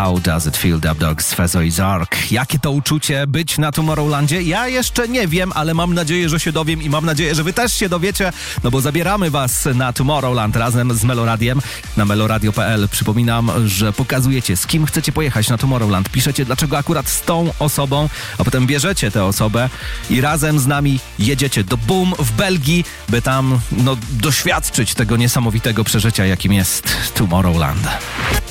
How Does It Feel? Dub Dogs, Fezo i Zark. Jakie to uczucie być na Tomorrowlandzie? Ja jeszcze nie wiem, ale mam nadzieję, że się dowiem i mam nadzieję, że wy też się dowiecie, no bo zabieramy was na Tomorrowland razem z Meloradiem na meloradio.pl. Przypominam, że pokazujecie, z kim chcecie pojechać na Tomorrowland. Piszecie, dlaczego akurat z tą osobą, a potem bierzecie tę osobę i razem z nami jedziecie do Boom w Belgii, by tam doświadczyć tego niesamowitego przeżycia, jakim jest Tomorrowland.